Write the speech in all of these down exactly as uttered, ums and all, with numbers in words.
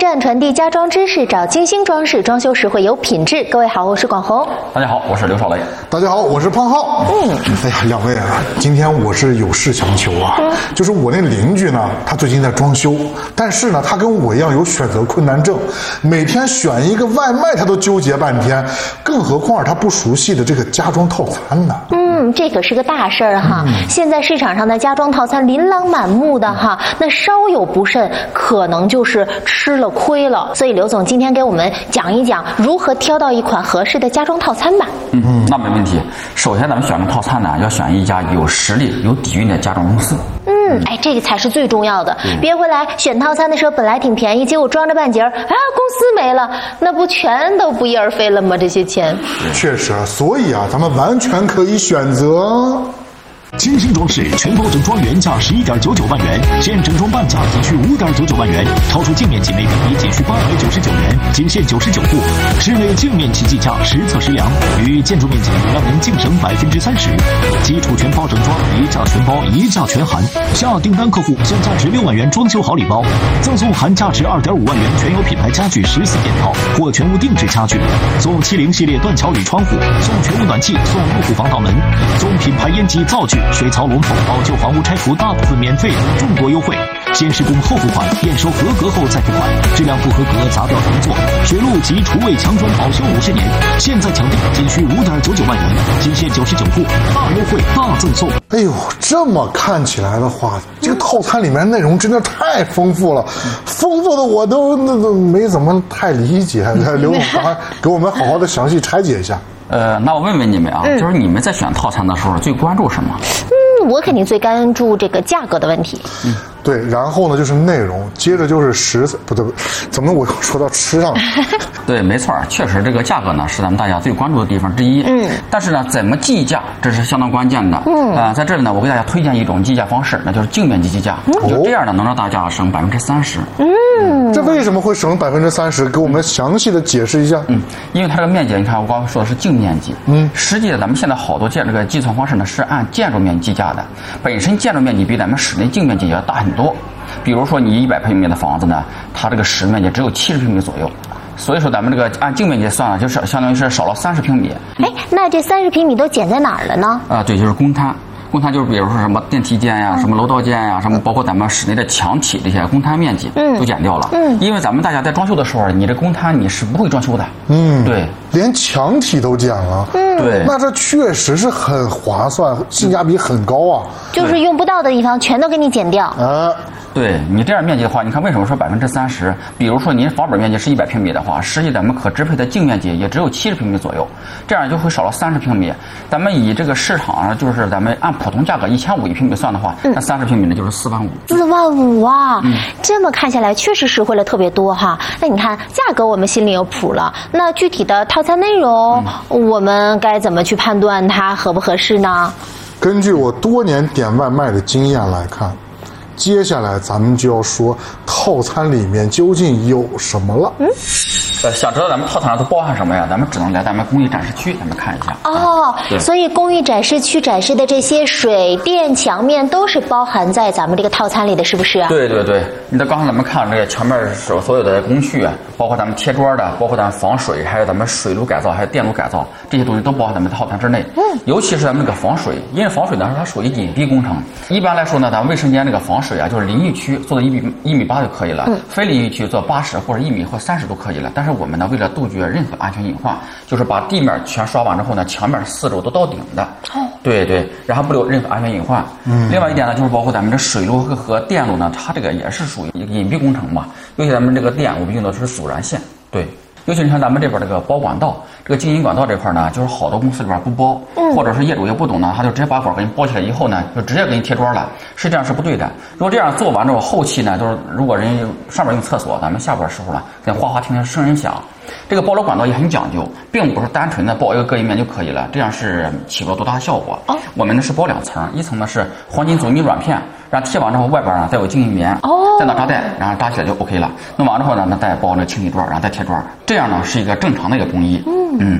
站传递家装知识，找金星装饰，装修实惠有品质。各位好，我是广红。 大家好，我是刘少雷。 大家好，我是胖浩。嗯，哎呀，两位啊，今天我是有事相求啊，嗯、就是我那邻居呢，他最近在装修，但是呢，他跟我一样有选择困难症，每天选一个外卖他都纠结半天，更何况他不熟悉的这个家装套餐呢？ 嗯，这可是个大事儿哈！嗯、现在市场上的家装套餐琳琅满目的哈，那稍有不慎，可能就是吃了亏了。所以刘总今天给我们讲一讲如何挑到一款合适的家装套餐吧。 嗯，那没问题。首先咱们选个套餐呢，要选一家有实力、有底蕴的家装公司。 嗯，哎，这个才是最重要的。嗯、别回来选套餐的时候本来挺便宜，结果装着半截儿，啊，公司没了，那不全都不翼而飞了吗？这些钱。 确实，所以啊，咱们完全可以选择。 金星装饰全包整装原价十一点九九万元，现整装半价仅需五点九九万元，超出净面积每平米仅需八百九十九元，仅限九十九户。室内净面积计价实测实量，与建筑面积让您净省百分之三十。基础全包整装，一价全包，一价全含。下订单客户享价值六万元装修好礼包，赠送含价值二点五万元全有品牌家具十四件套或全屋定制家具，送七零系列断桥铝窗户，送全屋暖气，送入户防盗门，送品牌烟机灶具。水槽龙头老旧房屋拆除大部分免费，众多优惠。先施工后付款，验收合格后再付款，质量不合格砸掉重做。水路及厨卫墙砖保修五十年，现在抢订仅需五点九九万元，仅限九十九户，大优惠大赠送。 哎呦，这么看起来的话，这个套餐里面内容真的太丰富了，丰富的我都那都没怎么太理解。刘总，赶快给我们好好的详细拆解一下。 呃，那我问问你们啊，嗯、就是你们在选套餐的时候最关注什么？ 嗯，我肯定最关注这个价格的问题。 嗯，对，然后呢就是内容，接着就是食材，不对，怎么我又说到吃上了？ 对，没错，确实这个价格呢是咱们大家最关注的地方之一。嗯，但是呢，怎么计价，这是相当关键的。嗯，啊、呃，在这里呢，我给大家推荐一种计价方式，那就是净面积计价。嗯、就这样呢，能让大家省百分之三十。 嗯， 这为什么会省百分之三十？给我们详细的解释一下。 嗯，因为它这个面积，你看我刚刚说的是净面积。嗯，实际的咱们现在好多建这个计算方式呢是按建筑面积计价的，本身建筑面积比咱们室内净面积要大很多。比如说你一百平米的房子呢，它这个室面积只有七十平米左右，所以说咱们这个按净面积算了，就是相当于是少了三十平米。 哎，那这三十平米都减在哪儿了呢？ 啊，对，就是公摊。公摊就是比如说什么电梯间呀、嗯、什么楼道间呀、什么包括咱们室内的墙体这些公摊面积，嗯，都减掉了。嗯，因为咱们大家在装修的时候，你这公摊你是不会装修的。嗯，对， 连墙体都减了。嗯， 对， 那这确实是很划算，性价比很高啊。 就是用不到的地方全都给你减掉。 啊。 对你这样面积的话，你看为什么说百分之三十？比如说您房本面积是一百平米的话，实际咱们可支配的净面积也只有七十平米左右，这样就会少了三十平米。咱们以这个市场上就是咱们按普通价格一千五一平米算的话，嗯、那三十平米呢就是四万五。 四万五啊！嗯、这么看下来确实实惠了特别多哈。那你看价格我们心里有谱了，那具体的套餐内容，嗯、我们该怎么去判断它合不合适呢？ 根据我多年点外卖的经验来看。接下来咱们就要说套餐里面究竟有什么了。嗯， 呃，想知道咱们套餐上都包含什么呀？咱们只能来咱们工艺展示区，咱们看一下。 哦，啊、所以工艺展示区展示的这些水电墙面都是包含在咱们这个套餐里的，是不是？ 对对对，你在刚才咱们看这个墙面所所有的工序，包括咱们贴砖的，包括咱们防水，还有咱们水路改造，还有电路改造，这些东西都包含咱们套餐之内。嗯，尤其是咱们这个防水，因为防水呢它属于隐蔽工程。一般来说呢，咱们卫生间这个防水啊，就是淋浴区做到一米一米八就可以了，嗯、非淋浴区做八十或者一米或三十都可以了。但是我们呢，为了杜绝任何安全隐患，就是把地面全刷完之后呢，墙面四周都到顶的。哦，对对，然后不留任何安全隐患。嗯，另外一点呢，就是包括咱们这水路和和电路呢，它这个也是属于隐蔽工程嘛。尤其咱们这个电，我们用的是阻燃线。对。尤其你看咱们这边这个包管道，这个经营管道这块呢，就是好多公司里边不包，嗯、或者是业主也不懂呢，他就直接把管给你包起来以后呢，就直接给你贴砖了，实际上是不对的。如果这样做完之后，后期呢，就是如果人上边用厕所，咱们下边的时候呢，在哗哗听听声音响。这个包楼管道也很讲究，并不是单纯的包一个隔音面就可以了，这样是起不了多大的效果。哦、我们呢是包两层，一层呢是黄金阻尼软片，然后贴完之后外边呢再有静音棉，哦、再拿扎带，然后扎起来就 OK 了。弄完之后呢，那再包那个清理砖，然后再贴砖，这样呢是一个正常的一个工艺。嗯嗯。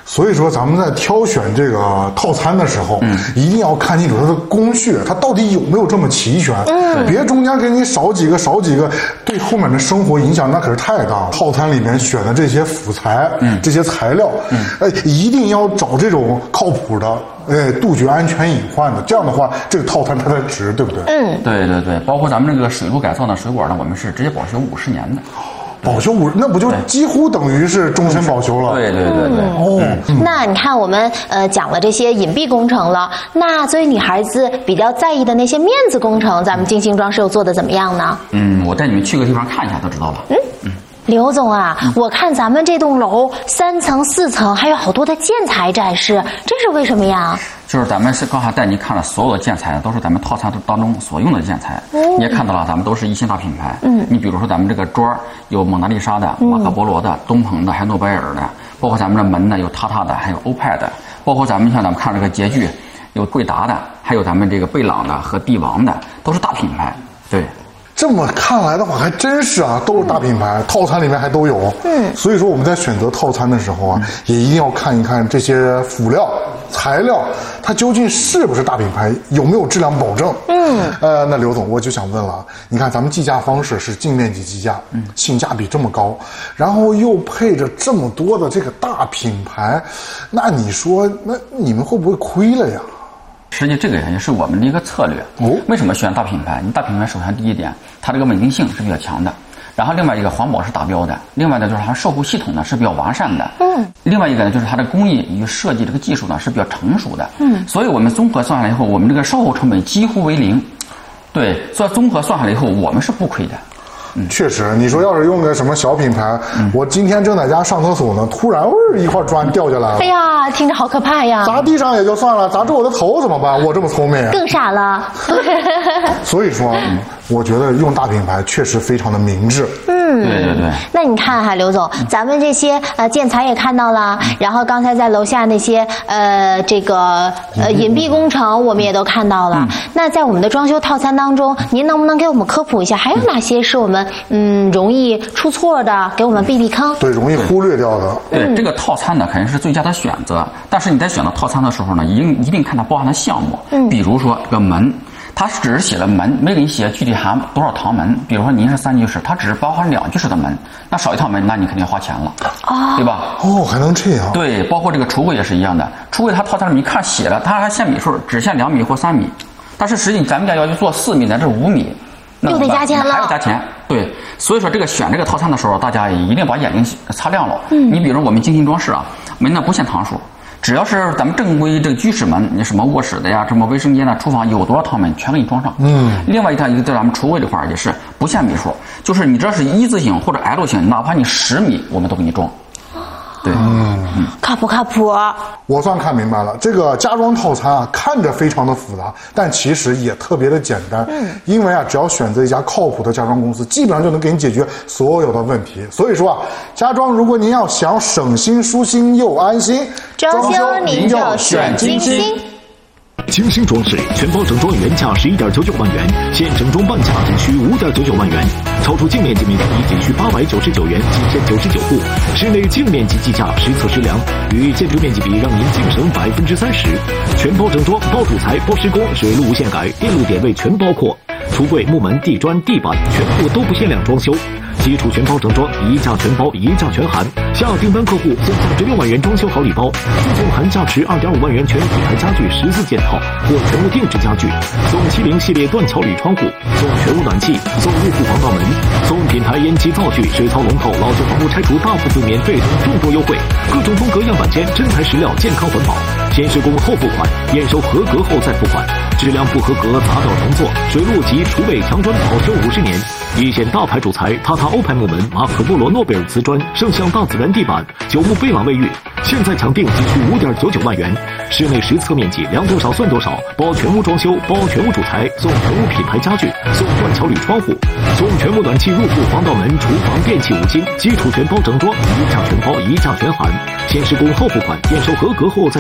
所以说，咱们在挑选这个套餐的时候，嗯，一定要看清楚它的工序，它到底有没有这么齐全。嗯，别中间给你少几个少几个，对后面的生活影响那可是太大了。套餐里面选的这些辅材，嗯，这些材料，嗯，哎，一定要找这种靠谱的。哎，杜绝安全隐患的，这样的话，这个套餐它才值，对不对？ 嗯， 对对对，包括咱们这个水路改造的水果呢，我们是直接保修五十年的。 保修五，那不就几乎等于是终身保修了？ 对对对对。 哦， 嗯、那你看我们呃讲了这些隐蔽工程了，那作为女孩子比较在意的那些面子工程，咱们精心装饰又做的怎么样呢？ 嗯，我带你们去个地方看一下，都知道了。 嗯嗯。刘总啊，嗯、我看咱们这栋楼三层四层还有好多的建材展示，这是为什么呀？ 就是咱们是刚才带您看了所有的建材，都是咱们套餐当中所用的建材。嗯，你也看到了，咱们都是一线大品牌。嗯，你比如说咱们这个桌有蒙娜丽莎的、马可波罗的、东鹏的，还有诺贝尔的，包括咱们的门呢有塔塔的，还有欧派的，包括咱们像咱们看这个洁具，有贵达的，还有咱们这个贝朗的和帝王的，都是大品牌。对。 这么看来的话，还真是啊，都是大品牌，嗯、套餐里面还都有。嗯，所以说我们在选择套餐的时候啊，嗯、也一定要看一看这些辅料、材料，它究竟是不是大品牌，有没有质量保证。嗯，呃，那刘总，我就想问了，你看咱们计价方式是净面积计价，嗯，性价比这么高，然后又配着这么多的这个大品牌，那你说，那你们会不会亏了呀？ 实际这个也是我们的一个策略。哦，为什么选大品牌？你大品牌首先第一点，它这个稳定性是比较强的，然后另外一个环保是达标的，另外呢就是它售后系统呢是比较完善的。嗯，另外一个呢就是它的工艺与设计这个技术呢是比较成熟的。嗯，所以我们综合算下来以后，我们这个售后成本几乎为零。对，所以综合算下来以后，我们是不亏的。 嗯，确实，你说要是用个什么小品牌，嗯、我今天正在家上厕所呢，突然味儿一块砖掉下来了。 哎呀，听着好可怕呀！ 砸地上也就算了，砸住我的头怎么办？我这么聪明， 更傻了。 所以说，嗯、我觉得用大品牌确实非常的明智。 嗯， 对对对。 那你看哈，刘总，咱们这些呃建材也看到了，然后刚才在楼下那些呃这个呃隐蔽工程我们也都看到了。嗯、那在我们的装修套餐当中，您能不能给我们科普一下，还有哪些是我们嗯容易出错的，给我们避避坑？ 对，容易忽略掉的。 对，嗯、这个套餐呢肯定是最佳的选择，但是你在选择套餐的时候呢，一定一定看它包含的项目。嗯，比如说这个门。它只是写了门，没给你写具体含多少堂门。比如说您是三居室，它只是包含两居室的门，那少一套门，那你肯定要花钱了，啊、对吧？ 哦，还能这样？ 对，包括这个橱柜也是一样的，橱柜它套餐里面一看写了，它还限米数，只限两米或三米，但是实际咱们家要去做四米乃至五米，那又得加钱了， 还要加钱。对，所以说这个选这个套餐的时候，大家一定把眼睛擦亮了。嗯，你比如我们精心装饰啊，门呢不限堂数。只要是咱们正规这个居室门，你什么卧室的呀，什么卫生间呐、厨房有多少套门，全给你装上。嗯。另外一套一个在咱们橱柜这块儿也是不限米数，就是你这是一字形或者 L 型，哪怕你十米，我们都给你装。对，嗯， 靠谱靠谱。 我算看明白了，这个家装套餐啊，看着非常的复杂，但其实也特别的简单。嗯，因为啊，只要选择一家靠谱的家装公司，基本上就能给你解决所有的问题。所以说啊，家装如果您要想省心、舒心又安心， 装修您就选金星。 精心装饰全包整装原价十一点九九万元，现整装半价仅需五点九九万元，超出净面积面积仅需八百九十九元，仅限九十九户。室内净面积计价实测实量，与建筑面积比让您净省百分之三十。全包整装，包主材，包施工，水路无限改，电路点位全包括。橱柜、木门、地砖、地板全部都不限量装修。基础全包整装，一价全包，一价全含。下订单客户送价值六万元装修好礼包，附送含价值二点五万元全品牌家具十四件套或全屋定制家具，送七零系列断桥铝窗户，送全屋暖气，送入户防盗门，送品牌烟机灶具、水槽龙头、老旧房屋拆除大部分免费等众多优惠，各种风格样板间，真材实料，健康环保。先施工后付款，验收合格后再付款，质量不合格砸掉重做。水路及厨卫墙砖保修五十年。一线大牌主材，塔塔欧派木门、马可波罗诺贝尔瓷砖、圣象大自然地板、九牧贝朗卫浴，现在抢订仅需五点九九万元。室内实测面积量多少算多少，包全屋装修，包全屋主材，送全屋品牌家具，送断桥铝窗户，送全屋暖气入户防盗门、厨房电器五金，基础全包整装，一价全包，一价全含。先施工后付款，验收合格后再付款，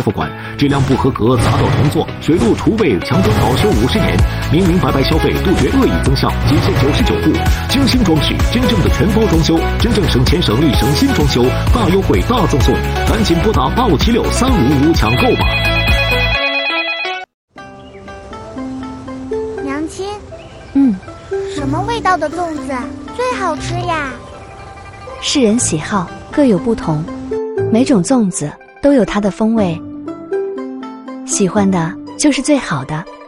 质量不合格砸掉重做，水路储备强装保修五十年，明明白白消费，杜绝恶意增项，仅限九十九户，精心装饰，真正的全包装修，真正省钱省力省心装修，大优惠大赠送，赶紧拨打八五七六三五五抢购吧。 娘亲， 嗯， 什么味道的粽子最好吃呀？ 世人喜好各有不同，每种粽子都有它的风味，喜欢的就是最好的。